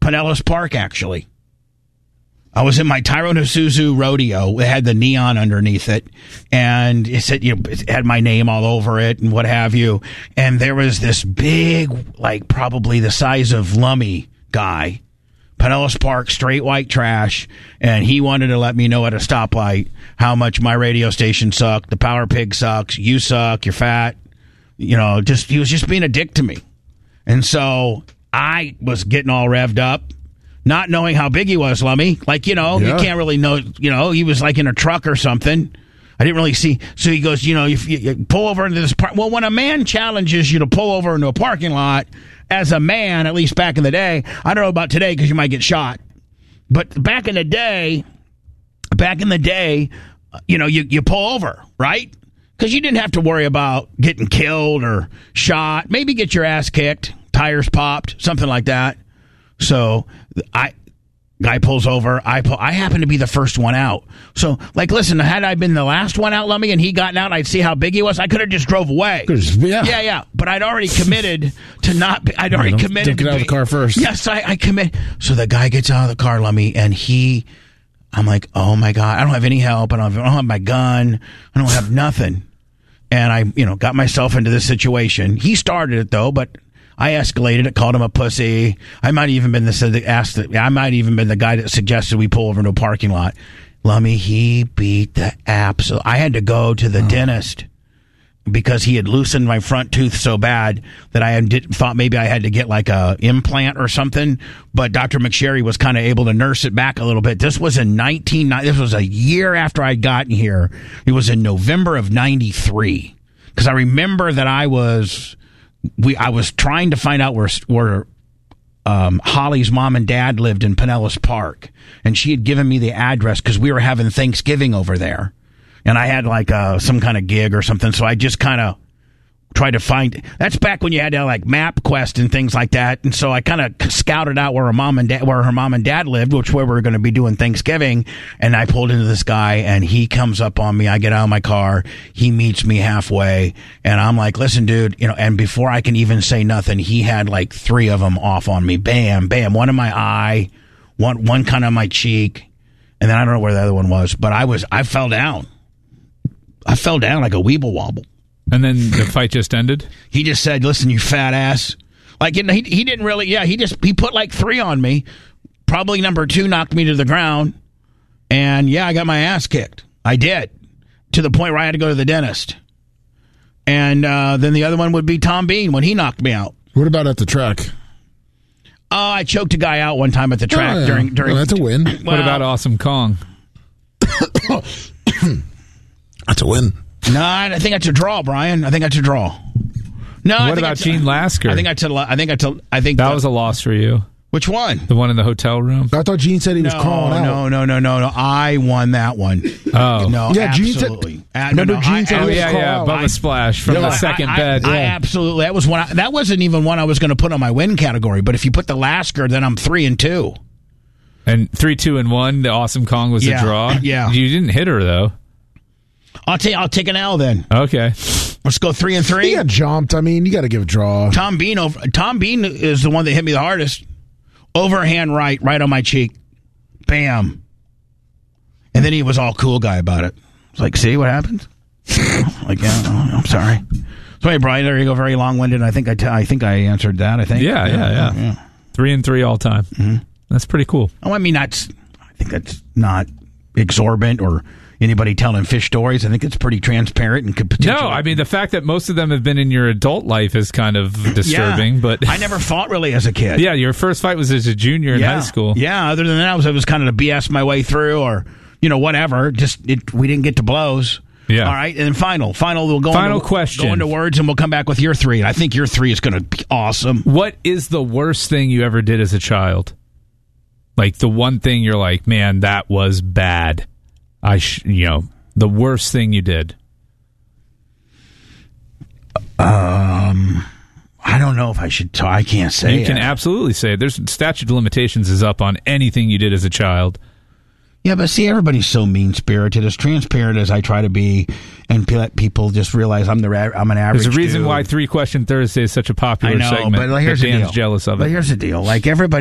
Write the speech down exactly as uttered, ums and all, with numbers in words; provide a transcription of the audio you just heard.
Pinellas Park, actually. I was in my Tyrone Isuzu rodeo. It had the neon underneath it, and it said, you know, it had my name all over it and what have you. And there was this big, like probably the size of Lummy guy, Pinellas Park, straight white trash, and he wanted to let me know at a stoplight how much my radio station sucked, the Power Pig sucks, you suck, you're fat. You know, just he was just being a dick to me. And so I was getting all revved up. Not knowing how big he was, Lummy. Like, you know, yeah. You can't really know, you know, he was like in a truck or something. I didn't really see. So he goes, you know, you, you pull over into this park. Well, when a man challenges you to pull over into a parking lot, as a man, at least back in the day, I don't know about today because you might get shot. But back in the day, back in the day, you know, you, you pull over, right? Because you didn't have to worry about getting killed or shot. Maybe get your ass kicked, tires popped, something like that. So I, guy pulls over. I pull, I happen to be the first one out. So, like, listen, had I been the last one out, Lummy, and he gotten out, I'd see how big he was. I could have just drove away. Yeah, yeah, yeah. But I'd already committed to not. Be, I'd already don't, committed. Don't get to out be, of the car first. Yes, I, I commit. So the guy gets out of the car, Lummy, and he. I'm like, oh my God, I don't have any help. I don't have, I don't have my gun. I don't have nothing. And I, you know, got myself into this situation. He started it though, but. I escalated it, called him a pussy. I might even been the asked. I might even been the guy that suggested we pull over into a parking lot. Lummy, he beat the absolute. I had to go to the oh. dentist because he had loosened my front tooth so bad that I did, thought maybe I had to get like a implant or something. But Doctor McSherry was kind of able to nurse it back a little bit. This was in nineteen. This was a year after I'd gotten here. It was in November of ninety-three because I remember that I was. We I was trying to find out where where um, Holly's mom and dad lived in Pinellas Park, and she had given me the address because we were having Thanksgiving over there, and I had like uh, some kind of gig or something, so I just kind of tried to find. That's back when you had to like MapQuest and things like that, and so I kind of scouted out where her mom and dad where her mom and dad lived, which where we were going to be doing Thanksgiving, and I pulled into this guy, and he comes up on me. I get out of my car, he meets me halfway, and I'm like, "Listen, dude, you know." And before I can even say nothing, he had like three of them off on me. Bam, bam, one in my eye, one one kind of my cheek, and then I don't know where the other one was, but I was I fell down. I fell down like a weeble wobble. And then the fight just ended? He just said, listen, you fat ass. Like, he, he didn't really, yeah, he just, he put like three on me. Probably number two knocked me to the ground. And yeah, I got my ass kicked. I did. To the point where I had to go to the dentist. And uh, then the other one would be Tom Bean when he knocked me out. What about at the track? Oh, I choked a guy out one time at the track oh, yeah. during, during. Well, that's a win. Well, what about Awesome Kong? That's a win. No, I think that's a draw, Brian. I think that's a draw. No, what about Gene Lasker? I think that's a. I think that's a. I think that the, was a loss for you. Which one? The one in the hotel room. I thought Gene said he was no, crawling out. No, no, no, no, no. I won that one. Oh, no, yeah, absolutely. Gene said, uh, remember no, no, Gene I, said I, he was yeah, crawl yeah, out. Bubba Splash from yeah, the second I, bed. I, yeah. I absolutely. That was one. I, that wasn't even one I was going to put on my win category. But if you put the Lasker, then I'm three and two. And three, two, and one. The Awesome Kong was yeah, a draw. Yeah, you didn't hit her though. I'll take. I'll take an L then. Okay. Let's go three and three. He got jumped. I mean, you got to give a draw. Tom Bean over. Tom Bean is the one that hit me the hardest. Overhand right, right on my cheek. Bam. And then he was all cool guy about it. It's like, see what happened? Like, yeah, oh, I'm sorry. So, hey, Brian, there you go. Very long-winded. I think I, t- I think I answered that. I think. Yeah, yeah, yeah. yeah. yeah. Three and three all time. Mm-hmm. That's pretty cool. Oh, I mean, that's. I think that's not exorbitant or anybody telling fish stories. I think it's pretty transparent and could potentially. No, I mean the fact that most of them have been in your adult life is kind of disturbing. Yeah, but I never fought really as a kid. Yeah, your first fight was as a junior in yeah. high school. Yeah, other than that, I was, I was kind of to B S my way through, or you know, whatever. Just it, we didn't get to blows. Yeah. All right, and then final, final. We'll go final into, question. Go into words, and we'll come back with your three. And I think your three is going to be awesome. What is the worst thing you ever did as a child? Like the one thing you're like, man, that was bad. I, sh- you know, the worst thing you did. Um, I don't know if I should. T- I can't say. You can it. absolutely say it. There's statute of limitations is up on anything you did as a child. Yeah, but see, everybody's so mean-spirited. As transparent as I try to be, and let people just realize I'm the I'm an average. There's a reason dude. why Three Question Thursday is such a popular I know, segment. But here's that the Dan's deal. jealous of but it. here's the deal: like everybody.